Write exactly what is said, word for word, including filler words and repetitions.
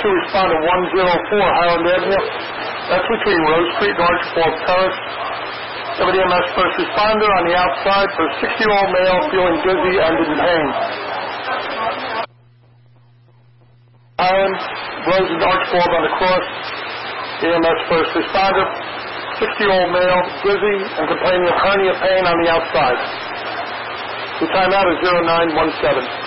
to respond to one oh four Highland Avenue. That's between Rose Street and Archibald Terrace. W D M S first responder on the outside for a sixty-year-old male feeling dizzy and in pain. Highland, Rose and Archibald on the cross. E M S first responder, sixty-year-old male, dizzy and complaining of hernia pain on the outside. The timeout is zero nine one seven.